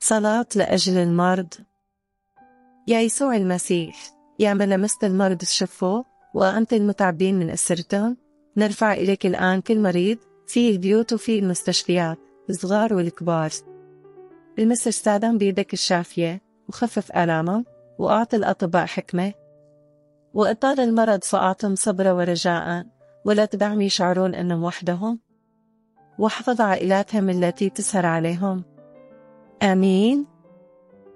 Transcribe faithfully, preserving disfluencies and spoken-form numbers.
صلاة لأجل المرض. يا يسوع المسيح، يا من لمست المرض الشفوا وأنت المتعبين من أسرتهم، نرفع إليك الآن كل مريض في البيوت وفي المستشفيات الصغار والكبار. المس أجسادهم بيدك الشافية وخفف آلامهم، وأعطي الأطباء حكمة، وإطال المرض فأعطهم صبرا ورجاء، ولا تدعهم يشعرون أنهم وحدهم، واحفظ عائلاتهم التي تسهر عليهم. آمين.